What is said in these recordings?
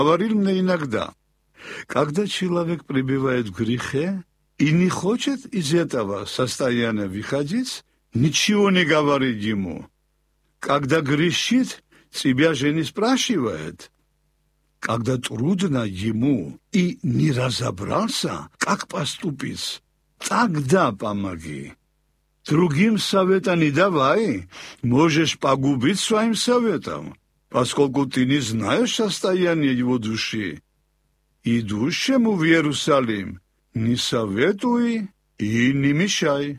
говорил мне иногда, когда человек пребывает в грехе и не хочет из этого состояния выходить, ничего не говорит ему. Когда грешит, тебя же не спрашивает. Когда трудно ему и не разобрался, как поступить, тогда помоги. Другим совета не давай, можешь погубить своим советом, поскольку ты не знаешь состояние его души. Идущему в Иерусалим не советуй и не мешай.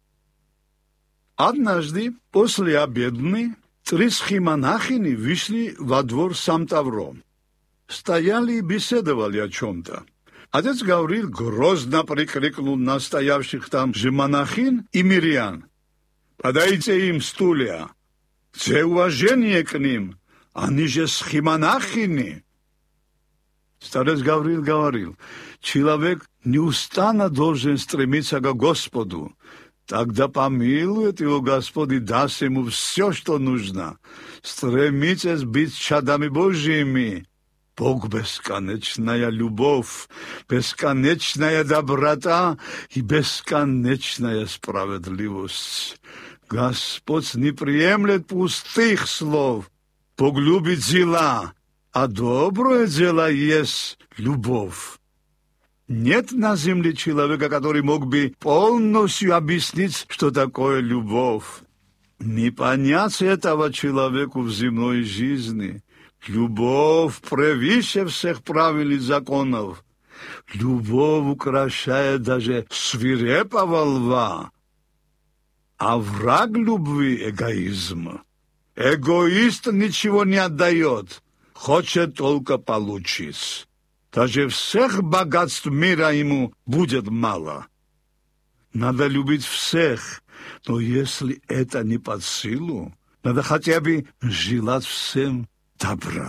Однажды, после обедни, 3 схимонахини вышли во двор Сам-Тавро. Стояли и беседовали о чем-то. Отец Гавриил грозно прикрикнул на стоявших там же монахинь и мирян: «Подайте им стулья! Где уважение к ним? Они же схимонахини!» Старец Гавриил говорил: человек неустанно должен стремиться к Господу. Тогда помилует его Господь и даст ему все, что нужно. Стремитесь быть чадами Божьими. Бог — бесконечная любовь, бесконечная доброта и бесконечная справедливость. Господь не приемлет пустых слов. Бог любит дела, а доброе дело есть любовь. Нет на земле человека, который мог бы полностью объяснить, что такое любовь. Не понять этого человеку в земной жизни. Любовь превыше всех правил и законов. Любовь украшает даже свирепого льва. А враг любви — эгоизм. Эгоист ничего не отдает, хочет только получить. Даже всех богатств мира ему будет мало. Надо любить всех, но если это не под силу, надо хотя бы желать всем добра.